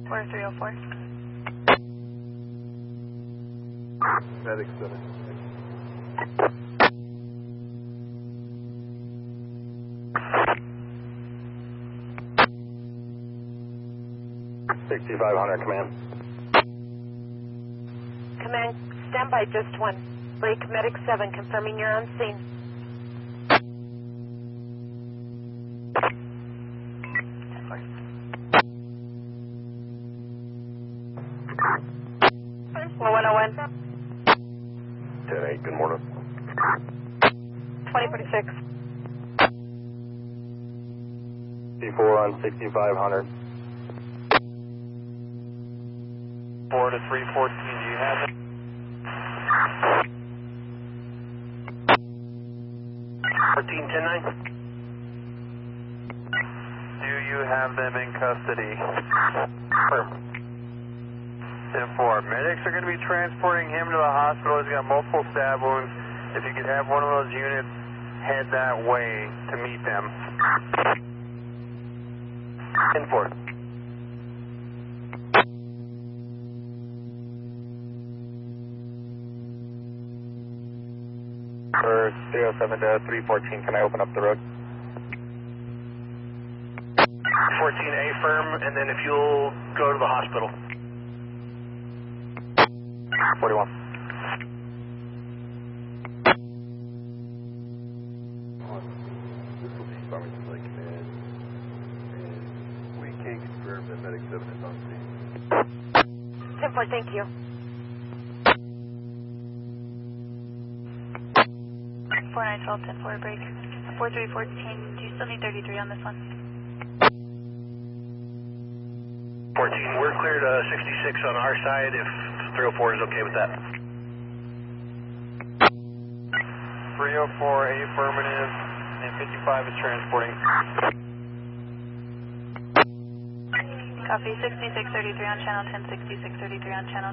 4304. Medic 7. 6500, command. Command, stand by, just one. Break, medic 7, confirming you're on scene. Well, 101. 10-8, good morning. 2046. C4 on 6500. 4 to 314, do you have it? 14-10-9. Do you have them in custody? Confirm. 10-4. Medics are going to be transporting him to the hospital. He's got multiple stab wounds. If you could have one of those units head that way to meet them. 10-4. For 307 to 314, can I open up the road? 14A firm, and then if you'll go to the hospital. 41. This will be Farmington Lake Command, and we can confirm that Medic 7 is on scene. 10-4, thank you. 4912, 10-4, break. 4314, do you still need 33 on this one? 14, we're clear to 66 on our side if 304 is okay with that. 304, affirmative, and 55 is transporting. Copy, 6633 on channel 10, 6633 on channel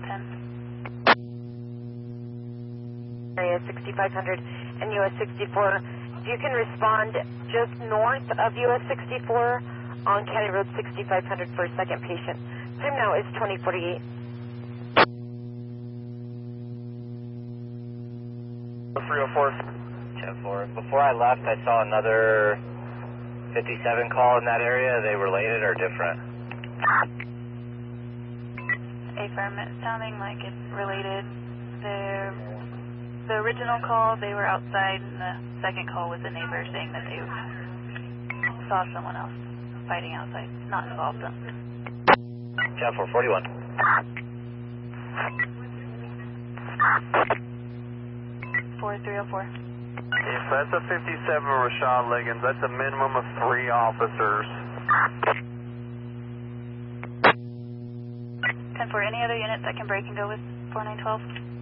10. Area 6500 and US 64. If you can respond just north of US 64 on County Road 6500 for a second patient. Time now is 2048. 304. 10-4. Before I left, I saw another 57 call in that area. Are they related or different? Affirm, it's sounding like it's related. The original call, they were outside, and the second call was a neighbor saying that they saw someone else fighting outside, not involved them. 10-4, 41. 4304. If that's a 57 Rashad Liggins, that's a minimum of 3 officers. 10-4, any other units that can break and go with 4912?